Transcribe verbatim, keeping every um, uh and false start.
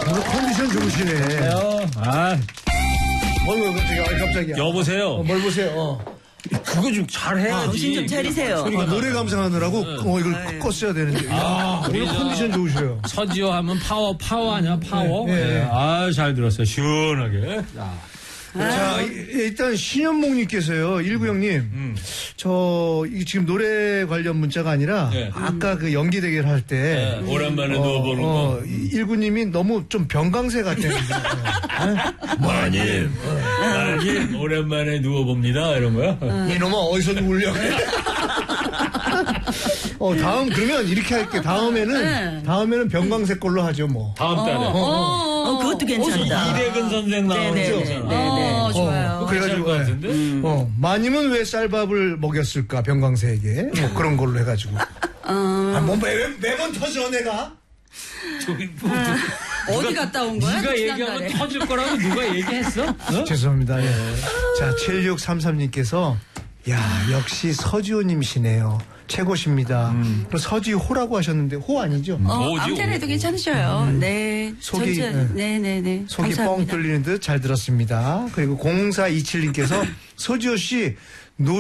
오늘 컨디션 좋으시네. 아, 어이구, 갑자기, 갑자기야. 여보세요. 어, 뭘 보세요, 어. 그거 좀 잘해야지. 정신 좀 차리세요. 아, 노래 감상하느라고, 어, 이걸 콕 껐어야 되는데. 아, 오늘 컨디션 좋으셔요. 서지호 하면 파워, 파워 아니야, 파워? 네, 네. 네. 아, 잘 들었어요. 시원하게. 자. 자, 이- 일단 신현목님께서요, 일구영님, 음. 저, 이 지금 노래 관련 문자가 아니라, 네. 아까 그 연기 대결 할 때, 네, 오랜만에 누워보는 어, 거. 이 일구님이 너무 좀 병강세 같았는데. 마님, 마님, 오랜만에 누워봅니다. 이런 거야? 이놈아, 어디서 누우려고 그래? 어, 다음, 그러면 이렇게 할게. 다음에는, 네. 다음에는 병강세 걸로 하죠, 뭐. 다음 달에. 어, 그것도 괜찮다. 이대근 선생 나오는 네네네. 거잖아. 네네. 어, 좋아요. 어, 그래가지고, 것 같은데? 예. 어, 마님은 왜 쌀밥을 먹였을까, 병강세에게. 뭐 그런 걸로 해가지고. 아, 뭐, 매, 매번 터져, 내가? 저기 뭐, 어디 갔다 온 거야? 네가 지난달에? 얘기하면 터질 거라고 누가 얘기했어? 어? 죄송합니다. 예. 자, 칠육삼삼님께서, 야, 역시 서지호님이시네요. 최고십니다. 음. 그럼 서지호라고 하셨는데, 호 아니죠? 어, 뭐지, 아무 때나 해도 괜찮으셔요. 네. 속이, 전체, 네. 네네네. 속이 뻥 감사합니다. 뚫리는 듯 잘 들었습니다. 그리고 공사이칠님께서 서지호 씨